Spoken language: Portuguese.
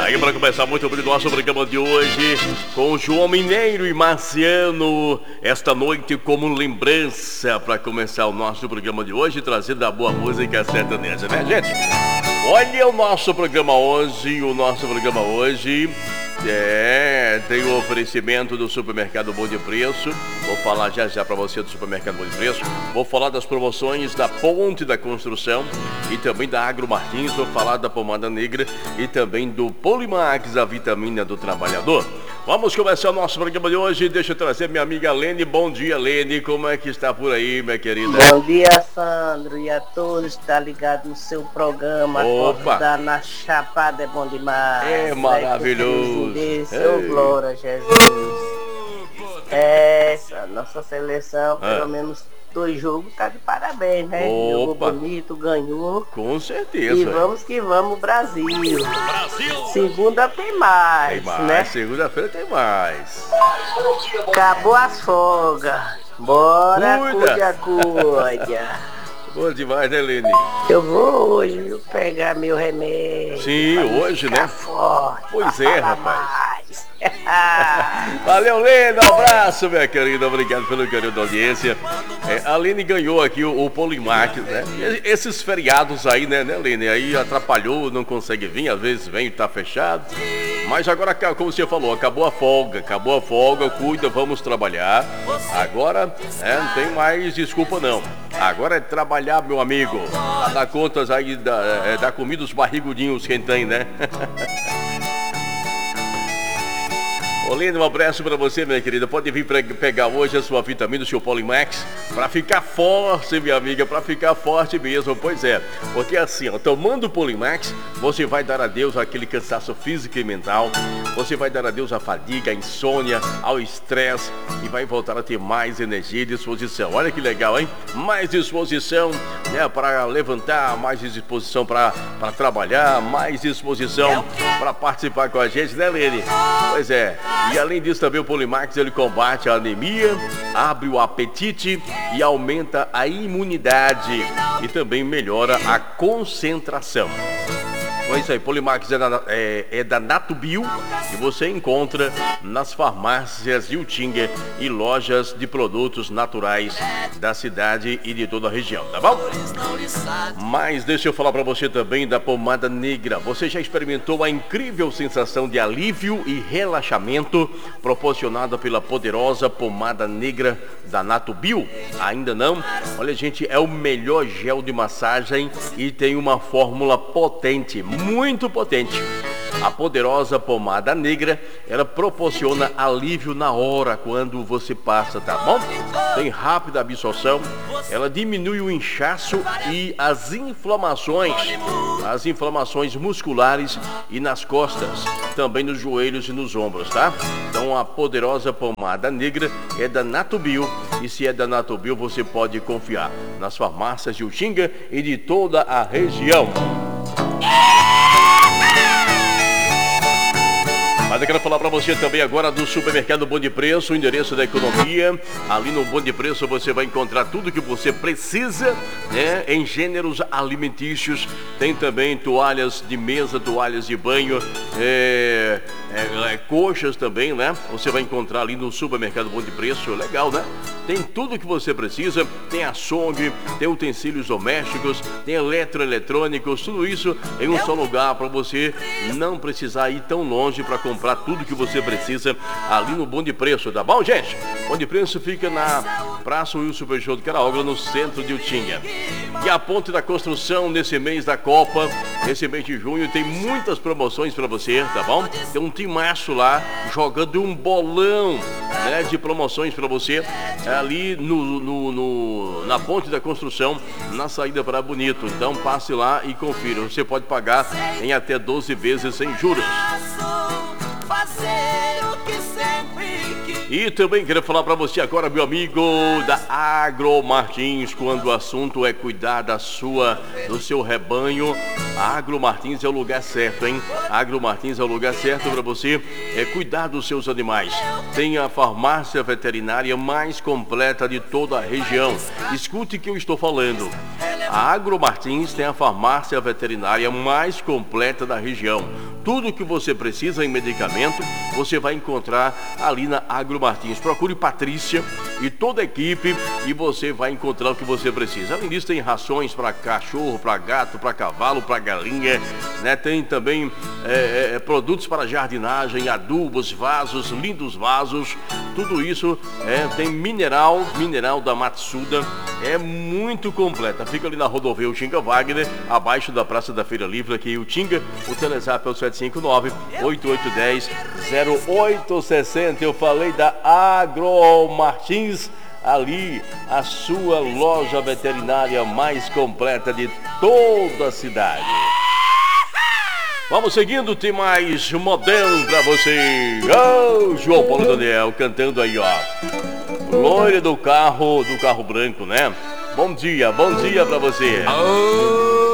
Aí para começar muito bem o nosso programa de hoje com João Mineiro e Marciano, esta noite como lembrança para começar o nosso programa de hoje, trazendo a boa música sertaneja, né, gente? Olha o nosso programa hoje, tem o oferecimento do Supermercado Bom de Preço. Vou falar já para você do Supermercado Bom de Preço. Vou falar das promoções da Ponte da Construção e também da Agro Martins. Vou falar da Pomada Negra e também do Polimax, a vitamina do trabalhador. Vamos começar o nosso programa de hoje. Deixa eu trazer minha amiga Lene. Bom dia, Lene. Como é que está por aí, minha querida? Bom dia, Sandro. E a todos que estão ligados no seu programa. Acordar na Chapada é bom demais. É maravilhoso. Ô, glória a Jesus. Essa nossa seleção, pelo menos 2 jogos, tá de parabéns, né? Jogou bonito, ganhou. Com certeza. E vamos que vamos, Brasil. Segunda tem mais, né? Segunda-feira tem mais. Acabou as folgas. Bora, cuida. Bom demais, né, Lene? Eu vou hoje, viu, pegar meu remédio. Sim, hoje, né? Forte, pois é, rapaz. Valeu, Lene, um abraço, minha querida, obrigado pelo carinho da audiência. A Lene ganhou aqui o Polimax, né? Esses feriados aí, né, Lene? Aí atrapalhou, não consegue vir, às vezes vem e tá fechado. Mas agora, como você falou, acabou a folga, cuida, vamos trabalhar. Agora, não tem mais desculpa não. Agora é trabalhar, meu amigo. Dar contas aí da comida dos barrigudinhos quem tem, né? Lene, um abraço pra você, minha querida. Pode vir pegar hoje a sua vitamina, o seu Polimax, pra ficar forte, minha amiga, pra ficar forte mesmo. Pois é, porque assim, tomando o Polimax, você vai dar adeus àquele cansaço físico e mental, você vai dar adeus à fadiga, à insônia, ao estresse e vai voltar a ter mais energia e disposição. Olha que legal, hein? Mais disposição, né, para levantar, mais disposição para trabalhar, mais disposição para participar com a gente, né, Lene? Pois é. E além disso também o Polimax, ele combate a anemia, abre o apetite e aumenta a imunidade e também melhora a concentração. Então é isso aí, Polimax é da Natubio e você encontra nas farmácias de Utinga e lojas de produtos naturais da cidade e de toda a região, tá bom? Mas deixa eu falar pra você também da Pomada Negra. Você já experimentou a incrível sensação de alívio e relaxamento proporcionada pela poderosa Pomada Negra da Natubio? Ainda não? Olha, gente, é o melhor gel de massagem e tem uma fórmula potente, muito potente. A poderosa Pomada Negra, ela proporciona alívio na hora quando você passa, tá bom? Tem rápida absorção, ela diminui o inchaço e as inflamações musculares e nas costas, também nos joelhos e nos ombros, tá? Então a poderosa Pomada Negra é da Natubio e se é da Natubio você pode confiar nas farmácias de Utinga e de toda a região. Mas eu quero falar para você também agora do Supermercado Bom de Preço, o endereço da economia. Ali no Bom de Preço você vai encontrar tudo que você precisa, né, em gêneros alimentícios. Tem também toalhas de mesa, toalhas de banho, coxas também, né? Você vai encontrar ali no Supermercado Bom de Preço, legal, né? Tem tudo que você precisa, tem açougue, tem utensílios domésticos, tem eletrônicos, tudo isso em um só lugar para você não precisar ir tão longe para comprar tudo que você precisa ali no Bom de Preço, tá bom, gente? Bom de Preço fica na Praça Wilson Peixoto de Caraogla, no centro de Utinga. E a Ponte da Construção nesse mês da Copa, nesse mês de junho, tem muitas promoções para você, tá bom? Tem um timaço lá jogando um bolão, né, de promoções para você ali na Ponte da Construção, na saída para Bonito. Então passe lá e confira. Você pode pagar em até 12 vezes sem juros. E também quero falar para você agora, meu amigo da Agro Martins, quando o assunto é cuidar do seu rebanho, a Agro Martins é o lugar certo, hein? Agro Martins é o lugar certo para você cuidar dos seus animais. Tem a farmácia veterinária mais completa de toda a região. Escute o que eu estou falando. A Agro Martins tem a farmácia veterinária mais completa da região. Tudo que você precisa em medicamento, você vai encontrar ali na Agro Martins. Procure Patrícia e toda a equipe e você vai encontrar o que você precisa. Além disso, tem rações para cachorro, para gato, para cavalo, para galinha, né? Tem também produtos para jardinagem, adubos, vasos, lindos vasos. Tudo isso tem mineral da Matsuda. É muito completa. Fica ali na rodovia Utinga Wagner, abaixo da Praça da Feira Livre, aqui em Utinga. O telezap é o 759-8810-0860. Eu falei da Agro Martins, ali a sua loja veterinária mais completa de toda a cidade. Vamos seguindo, tem mais modelo pra você. Oh, João Paulo Daniel cantando aí, ó. Loira do carro branco, né? Bom dia pra você. Oh.